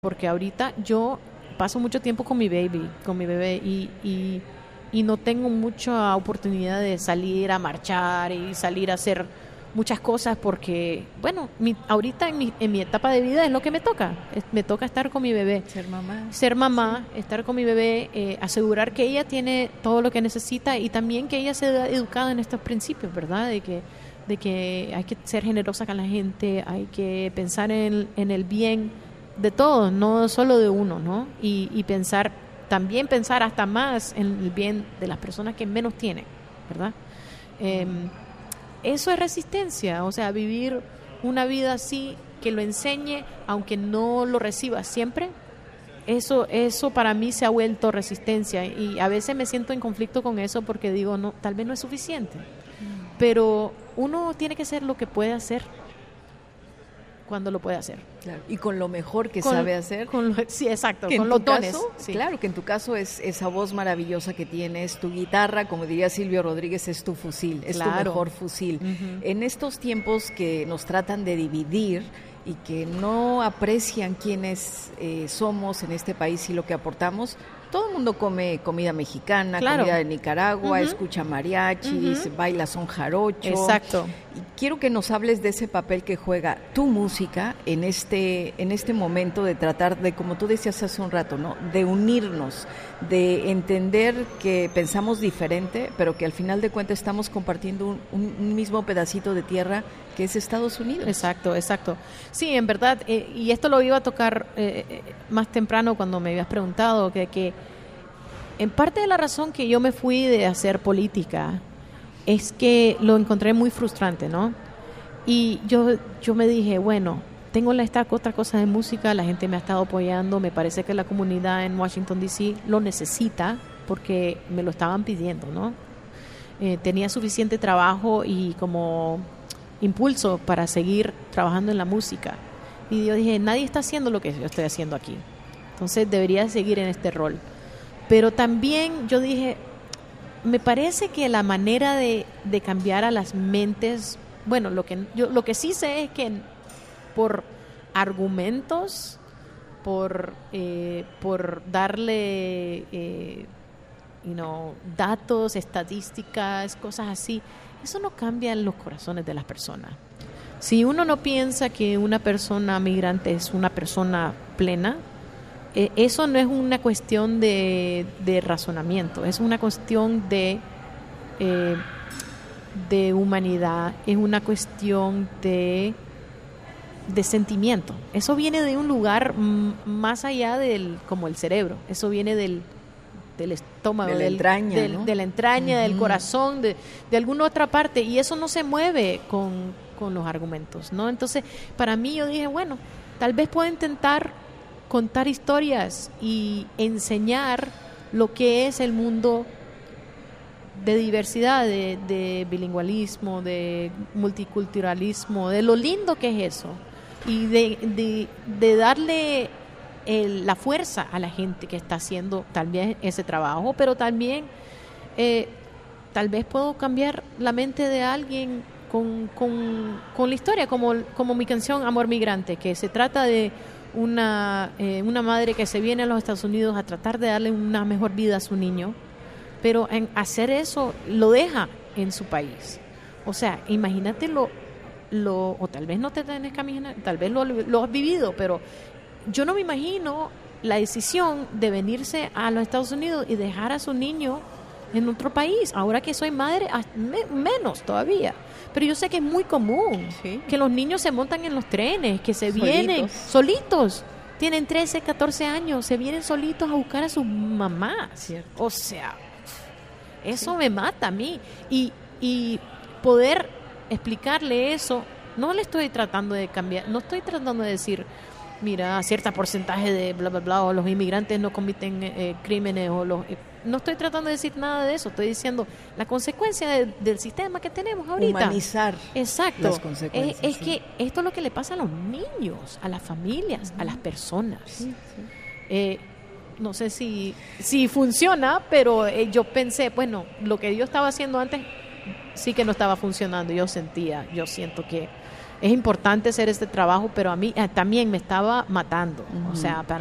porque ahorita yo paso mucho tiempo con mi bebé, y no tengo mucha oportunidad de salir a marchar y salir a hacer muchas cosas porque, bueno, ahorita en mi etapa de vida es lo que me toca. Me toca estar con mi bebé. Ser mamá, sí. Estar con mi bebé, asegurar que ella tiene todo lo que necesita y también que ella sea educada en estos principios, ¿verdad? De que hay que ser generosa con la gente, hay que pensar en el bien de todos, no solo de uno, ¿no? Y también pensar hasta más en el bien de las personas que menos tienen, ¿verdad? Eso es resistencia, o sea, vivir una vida así, que lo enseñe, aunque no lo reciba siempre, eso para mí se ha vuelto resistencia, y a veces me siento en conflicto con eso porque digo, no, tal vez no es suficiente, pero uno tiene que hacer lo que puede hacer cuando lo puede hacer. Claro. Y con lo mejor que sabe hacer. Sí, exacto, con los dones. Sí. Claro, que en tu caso es esa voz maravillosa que tienes, tu guitarra, como diría Silvio Rodríguez, es tu fusil, es tu mejor fusil. Uh-huh. En estos tiempos que nos tratan de dividir y que no aprecian quiénes somos en este país y lo que aportamos, todo el mundo come comida mexicana, comida de Nicaragua, uh-huh. Escucha mariachis, uh-huh. Baila son jarocho. Exacto. Y quiero que nos hables de ese papel que juega tu música en este momento de tratar de, como tú decías hace un rato, ¿no? De unirnos, de entender que pensamos diferente, pero que al final de cuentas estamos compartiendo un mismo pedacito de tierra que es Estados Unidos. Exacto. Sí, en verdad, y esto lo iba a tocar más temprano cuando me habías preguntado, que en parte de la razón que yo me fui de hacer política es que lo encontré muy frustrante, ¿no? Y yo me dije, bueno, tengo esta otra cosa de música, la gente me ha estado apoyando, me parece que la comunidad en Washington, D.C. lo necesita porque me lo estaban pidiendo, ¿no? Tenía suficiente trabajo y como impulso para seguir trabajando en la música. Y yo dije, nadie está haciendo lo que yo estoy haciendo aquí, entonces debería seguir en este rol. Pero también yo dije, me parece que la manera de cambiar a las mentes, bueno, lo que sí sé es que por argumentos, por darle datos, estadísticas, cosas así, eso no cambia en los corazones de las personas. Si uno no piensa que una persona migrante es una persona plena, eso no es una cuestión de razonamiento, es una cuestión de humanidad, es una cuestión de sentimiento. Eso viene de un lugar más allá como el cerebro, eso viene del estómago, de la entraña, ¿no? De la entraña, uh-huh. Del corazón, de alguna otra parte, y eso no se mueve con los argumentos, ¿no? Entonces, para mí yo dije, bueno, tal vez puedo intentar contar historias y enseñar lo que es el mundo de diversidad, de bilingüismo, de multiculturalismo, de lo lindo que es eso, y de darle la fuerza a la gente que está haciendo también ese trabajo, pero también tal vez puedo cambiar la mente de alguien con la historia, como mi canción Amor Migrante, que se trata de una madre que se viene a los Estados Unidos a tratar de darle una mejor vida a su niño, pero en hacer eso lo deja en su país. O sea, imagínate o tal vez no te tenés que imaginar, tal vez lo has vivido, pero yo no me imagino la decisión de venirse a los Estados Unidos y dejar a su niño en otro país. Ahora que soy madre, menos todavía. Pero yo sé que es muy común, ¿sí? Que los niños se montan en los trenes, que se vienen solitos. Tienen 13, 14 años, se vienen solitos a buscar a sus mamás. Cierto. O sea, eso me mata a mí. Y poder explicarle eso, no le estoy tratando de cambiar, no estoy tratando de decir, mira, cierto porcentaje de bla, bla, bla, o los inmigrantes no cometen crímenes, no estoy tratando de decir nada de eso, estoy diciendo la consecuencia del sistema que tenemos ahorita. Humanizar. Exacto. Las consecuencias. Es que esto es lo que le pasa a los niños, a las familias, a las personas. Sí, sí. No sé si funciona, pero yo pensé, bueno, lo que yo estaba haciendo antes sí que no estaba funcionando. Yo siento que es importante hacer este trabajo, pero a mí también me estaba matando. O sea,